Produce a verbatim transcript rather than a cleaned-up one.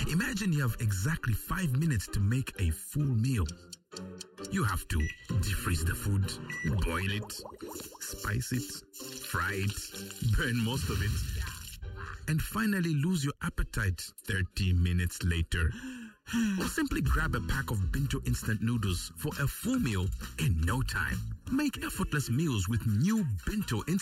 Imagine you have exactly five minutes to make a full meal. You have to defreeze the food, boil it, spice it, fry it, burn most of it, and finally lose your appetite thirty minutes later. Or simply grab a pack of Binto instant noodles for a full meal in no time. Make effortless meals with new Binto instant